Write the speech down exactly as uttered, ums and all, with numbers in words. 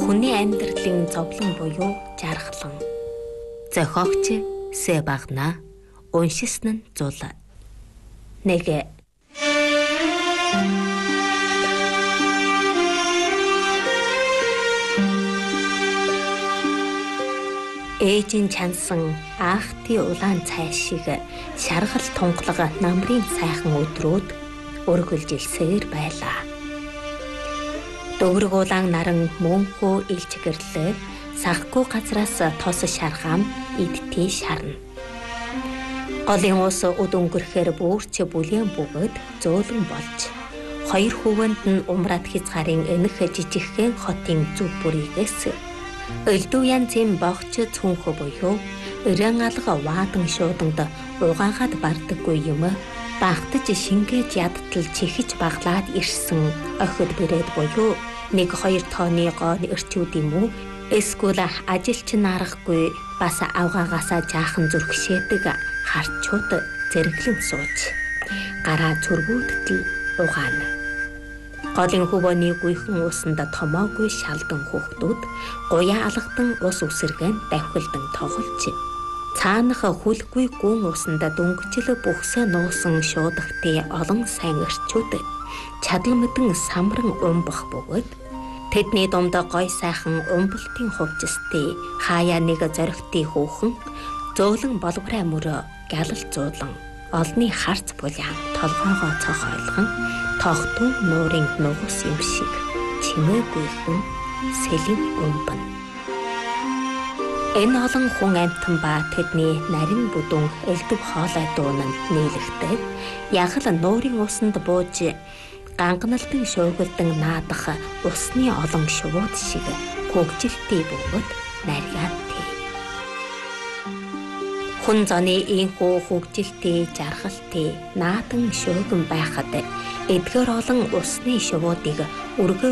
Хүний амьдралын зовлон буюу жаргалан. Зохиогч Сэбагна, уншилсан нь Зул. Нэг ээжийн чансан аахтын улаан цай шиг шаргал тунгалаг намрын сайхан өдрүүд өргөлжилсээр байлаа. Дөгрөг улаан наран мөнхөө илж гэрлээ саггүй газраас тос шаргаам идтий шарна. Голын ус уд өнгөрөхөр бүрч бүлээн бөгөөд зөөлөн болж хоёр хүүгэнд нь умраад хязгаарын энэх жижигхэн хотын зүг бүрийгээс элдв янзын богч цүнхө буюу өрөн алга ваадан шууданд угаагаад бардаггүй юм багтаж шингээж ядтал чихэж баглаад ирсэн охид бэрээд буюу нэг хоёр тооны гоон эрчүүд юм уу эсвэл ажилч нарахгүй бас авгаагаасаа жаахан зүрхшээдэг харчууд зэрэглэн сууж гараа зүргүүдтэл угаана. Голын хөвөний гүйхэн усанд томоогүй шалдан хүүхдүүд гуяа алгадан ус үсэргэн давхилдан тоглож цаанах хүлгүй гүн усанд дөнгөжл бүхсээ нуусан шуудахтын олон сайн эрчүүд чадал мэдэн самран умбах бөгөөд тэдний дунд гой сайхан умбалтын хувцастай хаяа нэг зоригтын хүүхэн зөөлөн боловраа мөрөө гялал зуулан олны харц булаан толгоогоо цохойлгон тогтун нуурын нугас юм шиг чимээгүйхэн сэлэн өмбөн. Энэ олон хүн амтан ба тэдний нарийн бүдүүн элдв хоолой дуунанд нийлэхдээ яг л нуурын усанд бууж ганганалтан шуугилдан наадах усны олон шувууд шиг хөгжилтэй бөгөөд наргаантай. Хүн зоны ийхүү хөгжилтэй жаргалтай наадан шуугин байхад эдгээр олон усны шувуудыг өргөө